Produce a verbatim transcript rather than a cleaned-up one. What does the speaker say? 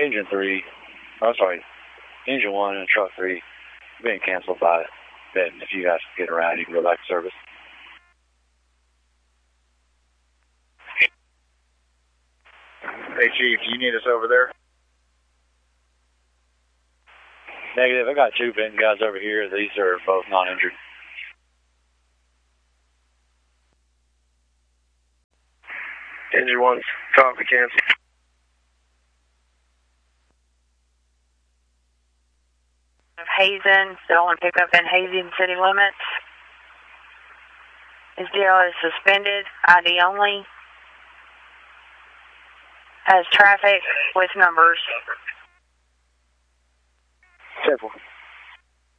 engine three, oh sorry, engine one and truck three being canceled by Benton. If you guys can get around, you can go back to service. Hey Chief, you need us over there? Negative, I got two Benton guys over here. These are both non-injured. Engine one, copy, cancel. Hazen, still on pickup in Hazen city limits. His D L is suspended, I D only. Has traffic with numbers. Careful.